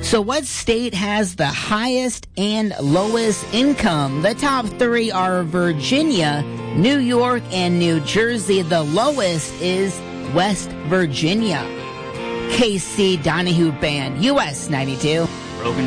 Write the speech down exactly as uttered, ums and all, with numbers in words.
So what state has the highest and lowest income? The top three are Virginia, New York, and New Jersey. The lowest is West Virginia. K C Donahue Band, U S ninety-two.